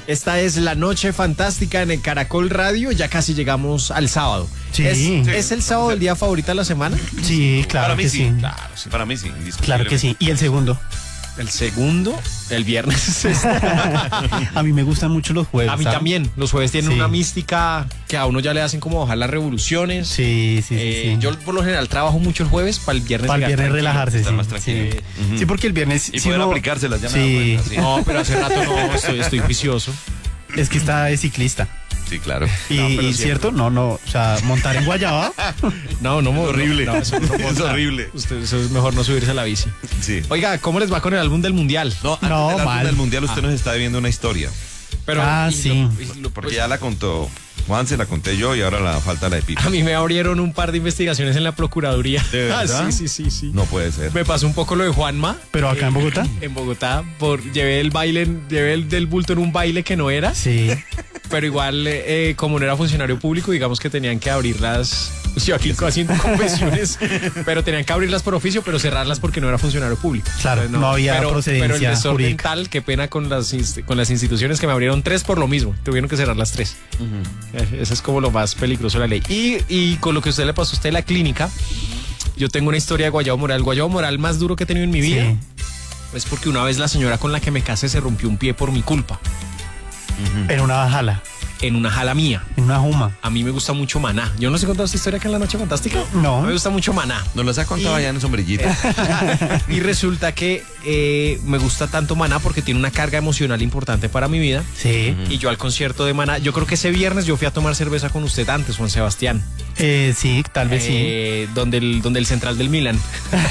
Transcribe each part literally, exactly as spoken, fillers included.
Esta es la noche fantástica en el Caracol Radio. Ya casi llegamos al sábado. Sí. ¿Es, Sí. ¿es el sábado el día favorito de la semana? Sí, claro Para mí que sí. sí. Claro, sí. Para mí sí. Claro que sí. ¿Y el segundo? El segundo, el viernes. A mí me gustan mucho los jueves. A mí ¿sabes? también. Los jueves tienen Sí. una mística que a uno ya le hacen como bajar las revoluciones. Sí, sí, sí. Eh, sí. Yo por lo general trabajo mucho el jueves para el viernes. Para el llegar viernes tranquilo. relajarse, estar sí. más tranquilo. Sí. Ujú. Sí, porque el viernes... Y si poder uno- aplicárselas, ya me Sí. he dado cuenta, sí. No, pero hace rato no, estoy, estoy juicioso. Es que está de ciclista. Sí, claro. Y, No, pero y siempre. cierto, no, no, o sea, montar en Guayaba. No, no, no, horrible. no, eso no Es monta. horrible. Usted, eso es mejor no subirse a la bici. Sí. Oiga, ¿cómo les va con el álbum del Mundial? No, antes No, del álbum mal. del Mundial usted nos está debiendo una historia. Pero, Ah, y sí. y lo- Porque pues, ya la contó Juan, se la conté yo y ahora la falta la de Pipa. a mí me abrieron un par de investigaciones en la Procuraduría. ¿De verdad? Ah, sí, sí, sí, sí. No puede ser. Me pasó un poco lo de Juanma. Pero acá en Bogotá. En Bogotá, por llevé el baile, en- llevé el del bulto en un baile que no era, Sí. pero igual, eh, como no era funcionario público, digamos que tenían que abrirlas. Yo aquí haciendo confesiones, pero tenían que abrirlas por oficio, pero cerrarlas porque no era funcionario público. Claro, Entonces, no había pero, procedencia Pero el desorden jurídica. tal, qué pena con las, inst- con las instituciones que me abrieron tres por lo mismo. Tuvieron que cerrar las tres. Eh, Eso es como lo más peligroso de la ley. Y, y con lo que a usted le pasó a usted en la clínica, yo tengo una historia de guayabo moral. El guayabo moral más duro que he tenido en mi vida Sí. es porque una vez la señora con la que me casé se rompió un pie por mi culpa, En una jala, en una jala mía. en una juma. A mí me gusta mucho Maná. Yo no sé contar esta historia acá en La Noche Fantástica. No. Me gusta mucho Maná. Nos las ha contado Y- allá en sombrillita. Y resulta que eh, me gusta tanto Maná porque tiene una carga emocional importante para mi vida. Sí. Y yo al concierto de Maná, yo creo que ese viernes yo fui a tomar cerveza con usted antes, Juan Sebastián. Eh, sí, tal vez sí. Eh, donde, el, donde el central del Milan.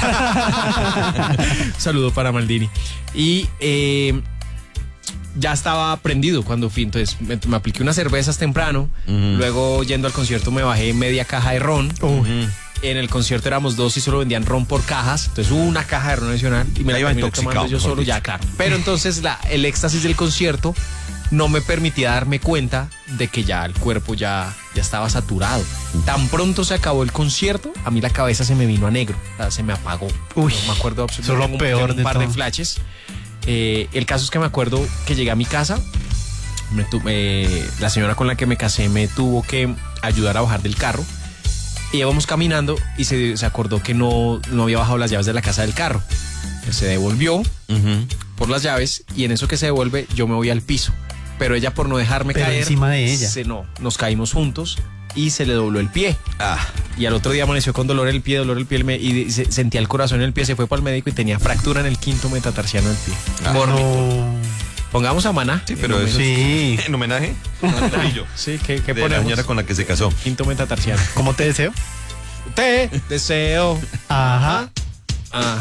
Saludo para Maldini. Y eh, ya estaba prendido cuando fui, entonces me, me apliqué unas cervezas temprano. Luego yendo al concierto me bajé media caja de ron. Uy. En el concierto éramos dos y solo vendían ron por cajas. Entonces hubo una caja de ron adicional y me la Ya iba terminé intoxicado, tomando yo mejor solo, dicho. ya claro. Pero entonces la, el éxtasis del concierto no me permitía darme cuenta de que ya el cuerpo ya, ya estaba saturado. Tan pronto se acabó el concierto, a mí la cabeza se me vino a negro, o sea, se me apagó. Uy, no me acuerdo absolutamente. eso es lo tengo un- peor tengo un de par de todo. flashes. Eh, el caso es que me acuerdo que llegué a mi casa, me tu- eh, la señora con la que me casé me tuvo que ayudar a bajar del carro. Y íbamos caminando y se, se acordó que no, no había bajado las llaves de la casa del carro. Se devolvió por las llaves y en eso que se devuelve yo me voy al piso. Pero ella, por no dejarme Pero caer, encima de ella. Se, no, nos caímos juntos y se le dobló el pie. Ah, Y al otro día amaneció con dolor en el pie, dolor en el pie, el me- y se- sentía el corazón en el pie, se fue para el médico y tenía fractura en el quinto metatarsiano del pie. Ah, Por- No. Pongamos a Maná. sí, pero En eso Sí. es en homenaje a Trujillo, Sí, ¿qué, qué de la ponemos? señora con la que se casó. Quinto metatarsiano. ¿Cómo te deseo? Te deseo. Ajá. Ah.